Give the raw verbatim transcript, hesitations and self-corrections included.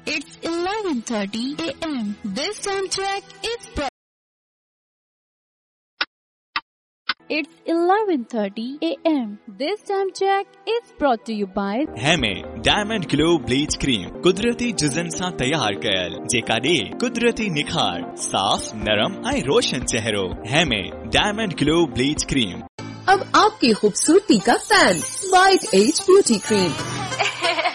It's eleven thirty a m This time check is brought It's eleven thirty a m This time check is brought to you by हेमे diamond glow bleach cream कुदरती जुजन सा तैयार कयल जेका ॾे कुदरती निखार साफ नरम ऐं रोशन चेहरो। हेमे डायमंड ग्लो ब्लीच क्रीम। अब आपकी खूबसूरती का fan white as beauty cream.